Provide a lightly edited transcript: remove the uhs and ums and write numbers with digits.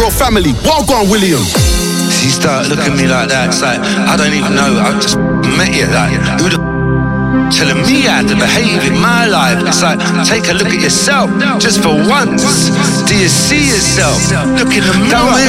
Your family. Well gone, William. She started looking at me like that. It's like, I don't even know. I just met you. Like, who the telling me how to behave in my life? It's like, take a look at yourself just for once. Do you see yourself? Look in the mirror.